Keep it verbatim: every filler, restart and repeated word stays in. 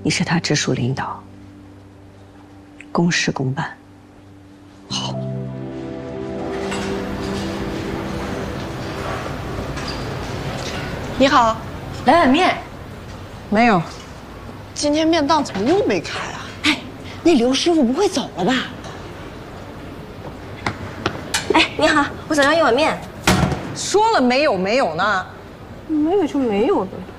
你是他直属领导，公事公办。 好。你好， 来碗面。 没有。今天面档怎么又没开啊？ 哎，那刘师傅不会走了吧？哎，你好，我想要一碗面。 说了没有没有呢？ 没有就没有呗。